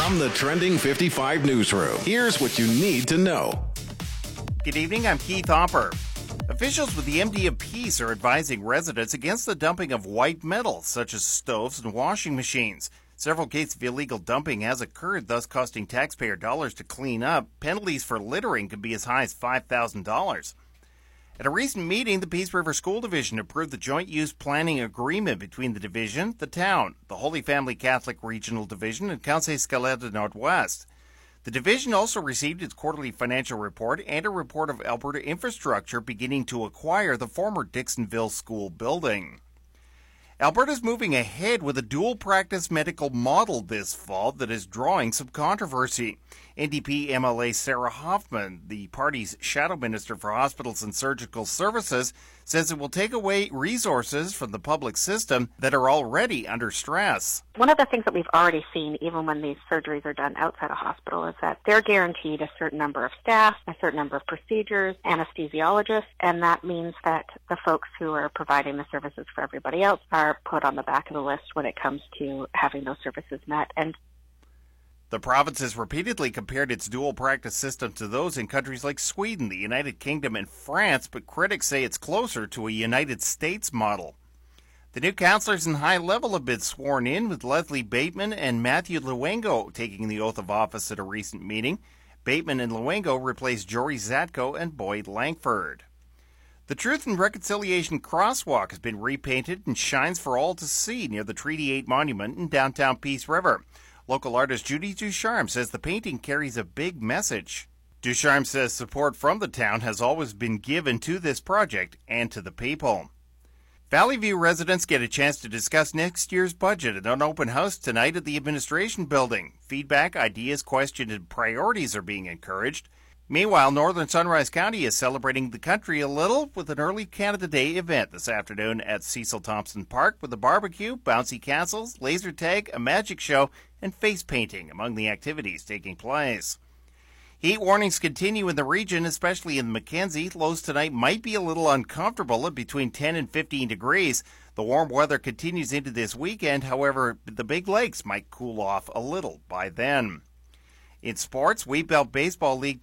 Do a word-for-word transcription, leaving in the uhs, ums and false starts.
From the Trending fifty-five newsroom, here's what you need to know. Good evening, I'm Keith Hopper. Officials with the M D of Peace are advising residents against the dumping of white metal, such as stoves and washing machines. Several cases of illegal dumping has occurred, thus costing taxpayer dollars to clean up. Penalties for littering could be as high as five thousand dollars. At a recent meeting, the Peace River School Division approved the joint use planning agreement between the division, the town, the Holy Family Catholic Regional Division, and Conseil Scolaire de Nord-Ouest. The division also received its quarterly financial report and a report of Alberta infrastructure beginning to acquire the former Dixonville School building. Alberta's moving ahead with a dual-practice medical model this fall that is drawing some controversy. N D P M L A Sarah Hoffman, the party's shadow minister for hospitals and surgical services, says it will take away resources from the public system that are already under stress. One of the things that we've already seen, even when these surgeries are done outside a hospital, is that they're guaranteed a certain number of staff, a certain number of procedures, anesthesiologists, and that means that the folks who are providing the services for everybody else are put on the back of the list when it comes to having those services met. And the province has repeatedly compared its dual practice system to those in countries like Sweden, the United Kingdom, and France, but critics say it's closer to a United States model. The new councillors in high level have been sworn in, with Leslie Bateman and Matthew Luengo taking the oath of office at a recent meeting. Bateman and Luengo replaced Jory Zatko and Boyd Langford. The Truth and Reconciliation Crosswalk has been repainted and shines for all to see near the Treaty eight Monument in downtown Peace River. Local artist Judy Ducharme says the painting carries a big message. Ducharme says support from the town has always been given to this project and to the people. Valley View residents get a chance to discuss next year's budget at an open house tonight at the Administration Building. Feedback, ideas, questions, and priorities are being encouraged. Meanwhile, Northern Sunrise County is celebrating the country a little with an early Canada Day event this afternoon at Cecil Thompson Park with a barbecue, bouncy castles, laser tag, a magic show, and face painting among the activities taking place. Heat warnings continue in the region, especially in Mackenzie. Lows tonight might be a little uncomfortable at between ten and fifteen degrees. The warm weather continues into this weekend. However, the Big Lakes might cool off a little by then. In sports, Wheatbelt Baseball League